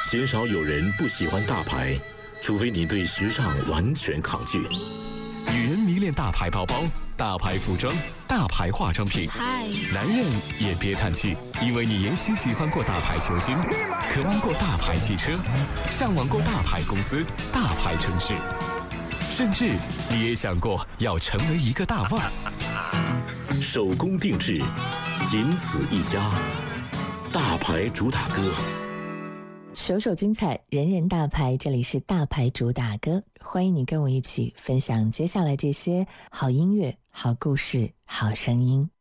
鲜少有人不喜欢大牌，除非你对时尚完全抗拒。 女人迷恋大牌包包、大牌服装、大牌化妆品。男人也别叹气，因为你也许喜欢过大牌球星，渴望过大牌汽车，向往过大牌公司、大牌城市，甚至你也想过要成为一个大腕儿。 手工定制，仅此一家，大牌主打歌。 首首精彩，人人大牌，这里是大牌主打歌，欢迎你跟我一起分享接下来这些好音乐、好故事、好声音。